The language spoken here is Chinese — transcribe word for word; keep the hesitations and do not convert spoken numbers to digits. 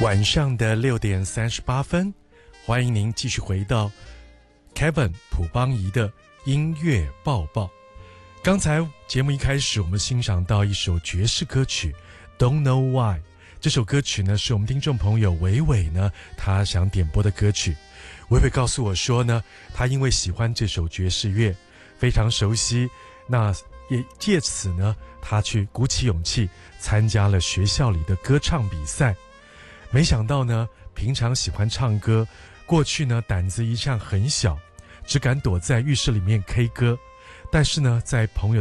晚上的六点三十八分，欢迎您继续回到 Kevin 朴邦仪的音乐报报。刚才节目一开始，我们欣赏到一首爵士歌曲 Don't Know Why。 这首歌曲呢，是我们听众朋友伟伟呢他想点播的歌曲。伟伟告诉我说呢，他因为喜欢这首爵士乐，非常熟悉，那也借此呢，他去鼓起勇气参加了学校里的歌唱比赛。没想到呢，平常喜欢唱歌，过去呢胆子一向很小，只敢躲在浴室里面 K 歌。但是呢，在朋友